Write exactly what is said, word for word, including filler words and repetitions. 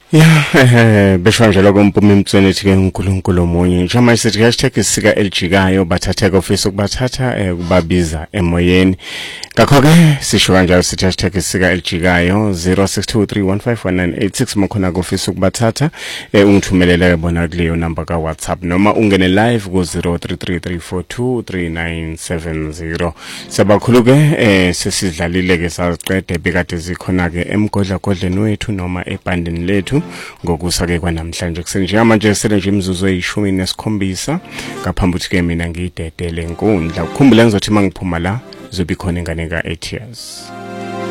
Yeah, besho njalo kompumi imtsweni ethi ke uNkulunkulu omunye. Njengoba sithi hashtag isika elijikayo bathatha office ukubathatha kubabiza emoyeni. Ngakho ke sisho kanjalo sithi hashtag isika elijikayo zero six two three one five one nine eight six makhona ku office ukubathatha ungithumelele bona kuleyo number ka WhatsApp noma ungene live ku zero three three three four two three nine seven zero. Sabakhulu ke eh sesidlalile ke saqede bekade zikhona ke emgodla godleni wethu noma ebandini lethu ngokusake kwanamhlanje kusenje manje sele nje imizuzu eyishumi nesikhombisa ngaphambi ukuthi ke mina ngidedele inkundla ukukhumbula ngizothi mangiphuma la zobe khona ingane ka eight years.